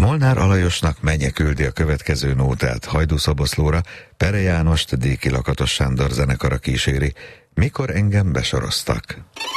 Molnár Alajosnak Menye küldi a következő nótát. Hajdúszoboszlóra Pere Jánost, Déki Lakatos Sándor zenekara kíséri. Mikor engem besoroztak.